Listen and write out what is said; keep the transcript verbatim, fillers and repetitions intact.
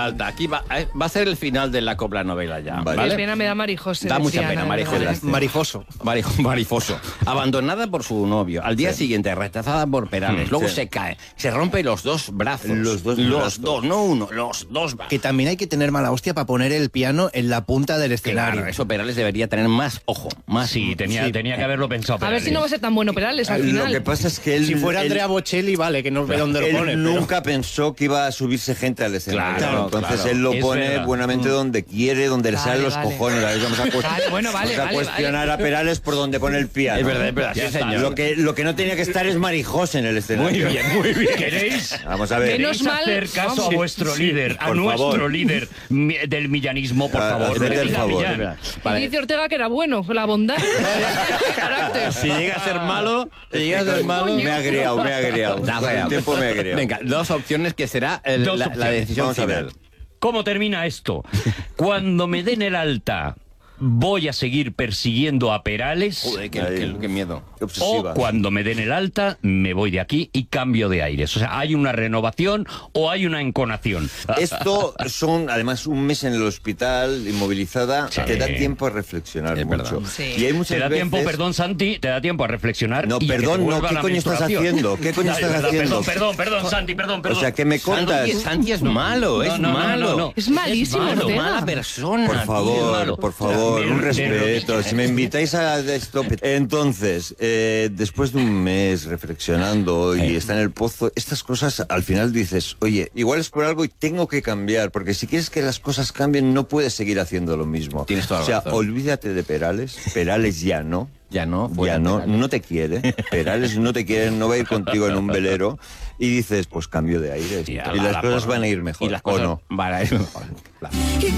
Alta. Aquí va, eh, va a ser el final de la copla novela ya. Vale. ¿vale? Qué pena me da Marijose. Da mucha decía pena, Ana, Marijose. ¿verdad? Marifoso. Marijo- Marifoso. Abandonada por su novio. Al día Sí. siguiente, rechazada por Perales. Mm, Luego sí. se cae. Se rompe los dos brazos. Los dos Los brazos. dos, no uno. Los dos brazos. Que también hay que tener mala hostia para poner el piano en la punta del escenario. Claro, eso Perales debería tener más ojo. Más Sí, tenía, Sí. tenía que haberlo pensado. A ver si no va a ser tan bueno Perales al Lo final. que pasa es que él... Si fuera él- Andrea Bocelli, vale, que no ve dónde lo él pone. pero- nunca pensó que iba a subirse gente al escenario. Claro, Entonces claro. él lo Es pone verdad. buenamente donde quiere, donde le Vale, salen los vale. cojones. A ver, vamos a, cuest- Vale, bueno, vale, vamos a vale, cuestionar a Perales por donde pone el piano. Es verdad, es verdad, Ya sí, está. señor. Lo que, lo que no tenía que estar es Marijose en el escenario. Muy bien, muy bien. ¿Queréis? Vamos a ver. Menos ¿Queréis mal- hacer caso vamos. a vuestro líder, a por nuestro favor. líder mi- del millanismo, por Ah, favor? haced el Venga, favor. Millán. Y dice Ortega que era bueno, la bondad. Carácter. Si llega a ser malo, si llega a ser malo... Me ha agriado, me ha agriado. Da, Con el vea. tiempo me ha agriado. Venga, dos opciones que será el- Dos la, la opciones. decisión Vamos a final. ver. ¿Cómo termina esto? Cuando me den el alta, ¿voy a seguir persiguiendo a Perales? Joder, qué, Ahí. qué- qué miedo. Qué O obsesiva. cuando me den el alta, me voy de aquí y cambio de aires. O sea, ¿hay una renovación o hay una enconación? Esto son, además, un mes en el hospital, inmovilizada, Sí. te da tiempo a reflexionar Es mucho. verdad. Sí. Y hay muchas Te da veces... tiempo, perdón, Santi, te da tiempo a reflexionar. No, y a que te perdón, no, vuelva ¿qué la coño estás menstruación. haciendo? ¿Qué coño Ay, estás verdad, haciendo? Perdón, perdón, perdón, Santi, perdón, perdón. O sea, ¿qué me contas? Santi, Santi es malo, es No, no, no, malo. no, no. Es malísimo, Es malo, Ortega. Mala persona. Por tío. favor, malo. por favor, un De- de- respeto. Si me invitáis a esto... Entonces, eh, después de un mes reflexionando y está en el pozo, estas cosas al final dices, oye, igual es por algo y tengo que cambiar, porque si quieres que las cosas cambien no puedes seguir haciendo lo mismo. Tienes toda la O sea, razón. olvídate de Perales, Perales ya no. Ya no, Ya fuera, no, Perales. no te quiere, Perales no te quiere, no va a ir contigo en un velero y dices, pues cambio de aire Sí, y a la- las la cosas porra. van a ir mejor, Y las ¿o cosas no? van a ir mejor. Claro.